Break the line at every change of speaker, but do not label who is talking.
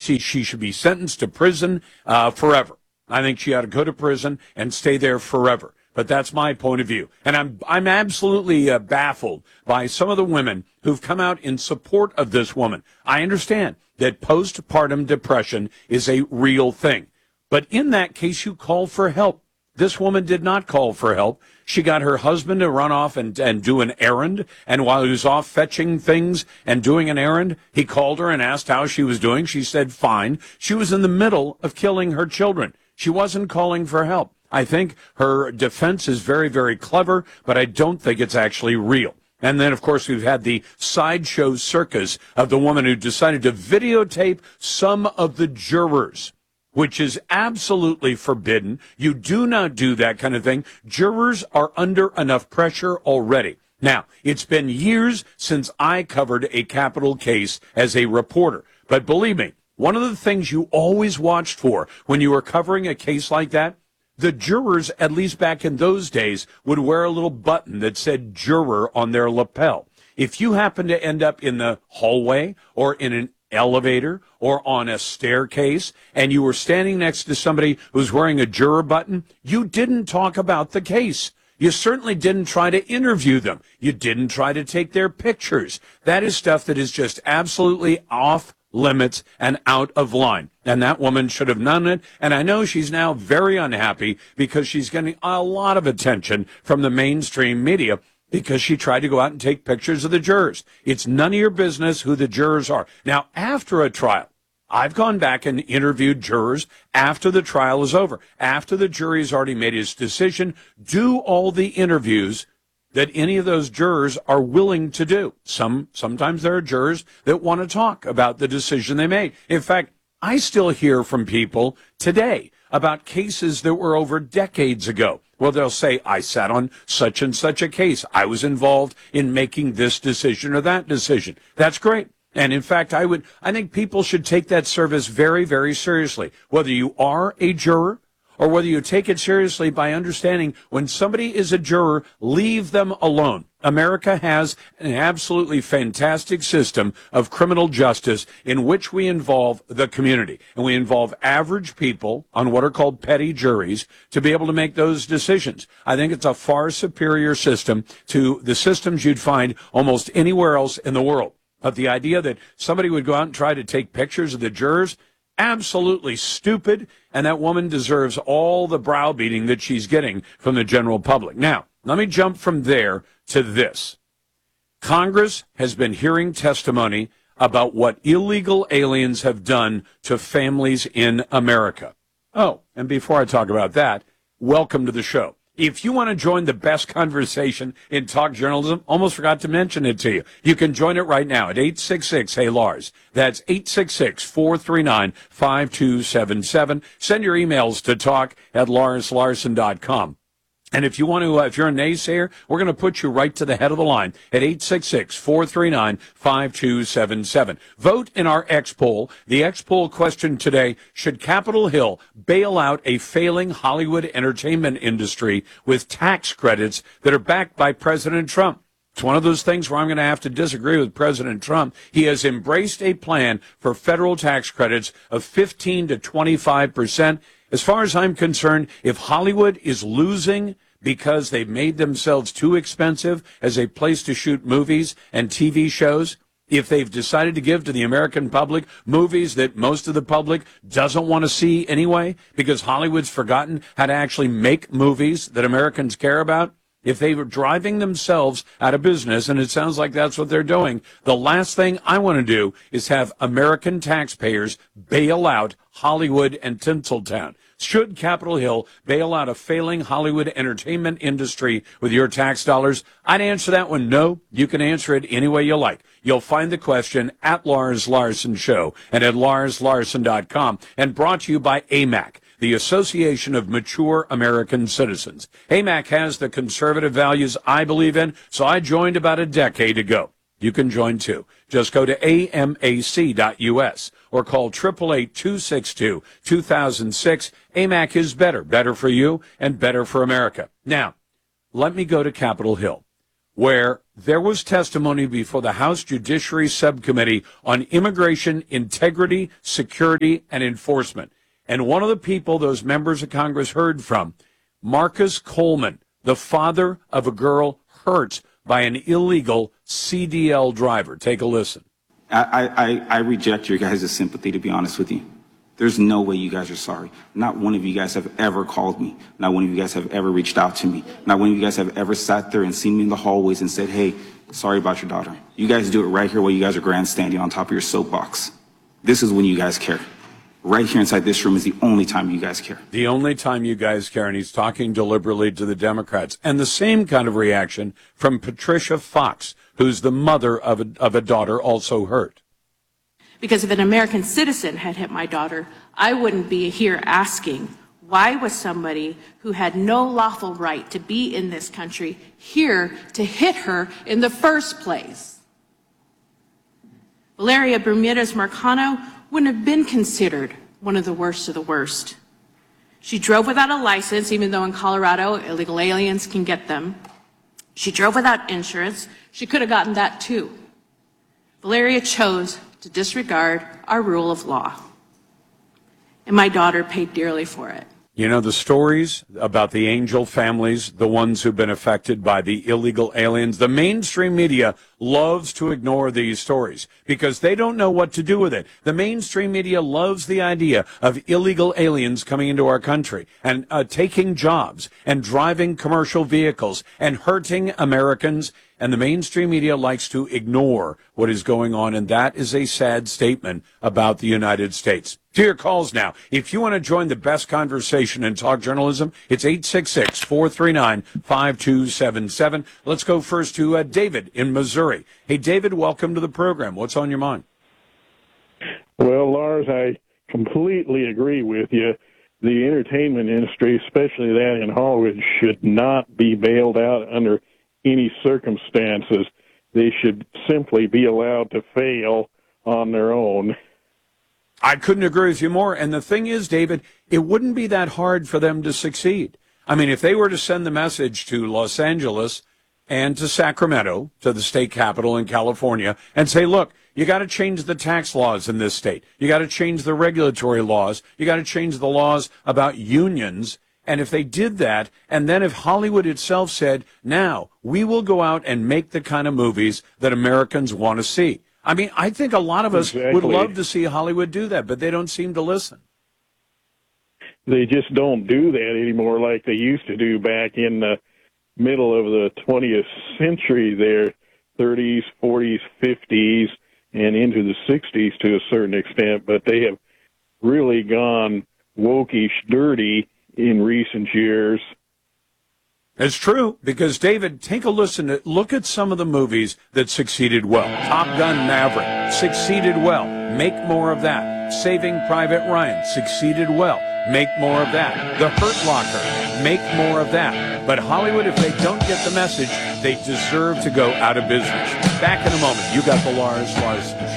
she should be sentenced to prison forever. I think she ought to go to prison and stay there forever. But that's my point of view. And I'm absolutely baffled by some of the women who've come out in support of this woman. I understand that postpartum depression is a real thing. But in that case, you call for help. This woman did not call for help. She got her husband to run off and do an errand. And while he was off fetching things and doing an errand, he called her and asked how she was doing. She said, fine. She was in the middle of killing her children. She wasn't calling for help. I think her defense is very, very clever, but I don't think it's actually real. And then, of course, we've had the sideshow circus of the woman who decided to videotape some of the jurors, which is absolutely forbidden. You do not do that kind of thing. Jurors are under enough pressure already. Now, it's been years since I covered a capital case as a reporter. But believe me, one of the things you always watched for when you were covering a case like that, the jurors, at least back in those days, would wear a little button that said juror on their lapel. If you happen to end up in the hallway or in an elevator or on a staircase and you were standing next to somebody who's wearing a juror button, you didn't talk about the case. You certainly didn't try to interview them. You didn't try to take their pictures. That is stuff that is just absolutely off limits and out of line. And that woman should have known it. And I know she's now very unhappy because she's getting a lot of attention from the mainstream media because she tried to go out and take pictures of the jurors. It's none of your business who the jurors are. Now, after a trial, I've gone back and interviewed jurors after the trial is over, after the jury's already made its decision. Do all the interviews that any of those jurors are willing to do. Sometimes there are jurors that want to talk about the decision they made. In fact, I still hear from people today about cases that were over decades ago. Well, they'll say, I sat on such and such a case. I was involved in making this decision or that decision. That's great. And in fact, I think people should take that service very, very seriously. Whether you are a juror or whether you take it seriously by understanding when somebody is a juror, leave them alone. America has an absolutely fantastic system of criminal justice in which we involve the community. And we involve average people on what are called petty juries to be able to make those decisions. I think it's a far superior system to the systems you'd find almost anywhere else in the world. But the idea that somebody would go out and try to take pictures of the jurors, absolutely stupid, and that woman deserves all the browbeating that she's getting from the general public. Now, let me jump from there to this. Congress has been hearing testimony about what illegal aliens have done to families in America. Oh, and before I talk about that, welcome to the show. If you want to join the best conversation in talk journalism, almost forgot to mention it to you. You can join it right now at 866-HEY-LARS. That's 866-439-5277. Send your emails to talk@LarsLarson.com. And if you want to, if you're a naysayer, we're going to put you right to the head of the line at 866-439-5277. Vote in our X poll. The X poll question today, should Capitol Hill bail out a failing Hollywood entertainment industry with tax credits that are backed by President Trump? It's one of those things where I'm going to have to disagree with President Trump. He has embraced a plan for federal tax credits of 15 to 25%. As far as I'm concerned, if Hollywood is losing because they've made themselves too expensive as a place to shoot movies and TV shows, if they've decided to give to the American public movies that most of the public doesn't want to see anyway, because Hollywood's forgotten how to actually make movies that Americans care about, if they were driving themselves out of business, and it sounds like that's what they're doing, the last thing I want to do is have American taxpayers bail out Hollywood and Tinseltown. Should Capitol Hill bail out a failing Hollywood entertainment industry with your tax dollars? I'd answer that one no. You can answer it any way you like. You'll find the question at Lars Larson Show and at LarsLarson.com, and brought to you by AMAC, the Association of Mature American Citizens. AMAC has the conservative values I believe in, so I joined about a decade ago. You can join too. Just go to amac.us or call 888-262-2006. AMAC is better for you and better for America. Now, let me go to Capitol Hill. where there was testimony before the House Judiciary Subcommittee on Immigration Integrity, Security, and Enforcement. And one of the people those members of Congress heard from, Marcus Coleman, the father of a girl hurt by an illegal CDL driver. Take a listen.
I reject your guys' sympathy, to be honest with you. There's no way you guys are sorry. Not one of you guys have ever called me. Not one of you guys have ever reached out to me. Not one of you guys have ever sat there and seen me in the hallways and said, hey, sorry about your daughter. You guys do it right here while you guys are grandstanding on top of your soapbox. This is when you guys care. Right here inside this room is the only time you guys care.
The only time you guys care, and he's talking deliberately to the Democrats. And the same kind of reaction from Patricia Fox, who's the mother of a daughter also hurt.
Because if an American citizen had hit my daughter, I wouldn't be here asking, why was somebody who had no lawful right to be in this country here to hit her in the first place? Valeria Bermudez Marcano wouldn't have been considered one of the worst of the worst. She drove without a license, even though in Colorado, illegal aliens can get them. She drove without insurance. She could have gotten that too. Valeria chose to disregard our rule of law. And my daughter paid dearly for it.
You know, the stories about the angel families, the ones who've been affected by the illegal aliens, the mainstream media loves to ignore these stories because they don't know what to do with it. The mainstream media loves the idea of illegal aliens coming into our country and taking jobs and driving commercial vehicles and hurting Americans. And the mainstream media likes to ignore what is going on, and that is a sad statement about the United States. To your calls now. If you want to join the best conversation in talk journalism, it's 866-439-5277. Let's go first to David in Missouri. Hey, David, welcome to the program. What's on your mind?
Well, Lars, I completely agree with you. The entertainment industry, especially that in Hollywood, should not be bailed out under any circumstances. They should simply be allowed to fail on their own.
I couldn't agree with you more. And the thing is, David, it wouldn't be that hard for them to succeed. I mean, if they were to send the message to Los Angeles and to Sacramento, to the state capital in California, and say, look, you got to change the tax laws in this state. You got to change the regulatory laws. You got to change the laws about unions. And if they did that, and then if Hollywood itself said, now, we will go out and make the kind of movies that Americans want to see. I mean, I think a lot of us would love to see Hollywood do that, but they don't seem to listen.
They just don't do that anymore like they used to do back in the middle of the 20th century there, 30s, 40s, 50s, and into the 60s to a certain extent. But they have really gone wokish dirty in recent years.
It's true, because, David, take a listen. Look at some of the movies that succeeded well. Top Gun Maverick succeeded well. Make more of that. Saving Private Ryan succeeded well. Make more of that. The Hurt Locker, make more of that. But Hollywood, if they don't get the message, they deserve to go out of business. Back in a moment. You got the Lars Larson Show.